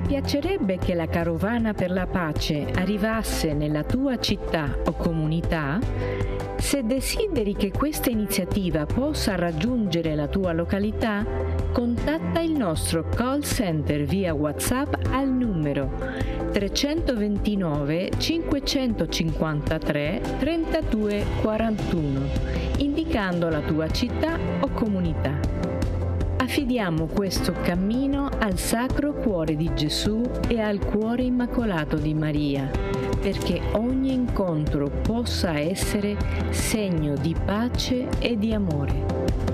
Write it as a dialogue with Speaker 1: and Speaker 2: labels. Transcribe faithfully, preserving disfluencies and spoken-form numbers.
Speaker 1: piacerebbe che la carovana per la pace arrivasse nella tua città o comunità? Se desideri che questa iniziativa possa raggiungere la tua località, contatta il nostro call center via WhatsApp al numero trecentoventinove cinquecentocinquantatré trentadue quarantuno, indicando la tua città o comunità. Affidiamo questo cammino al Sacro Cuore di Gesù e al Cuore Immacolato di Maria, perché ogni incontro possa essere segno di pace e di amore.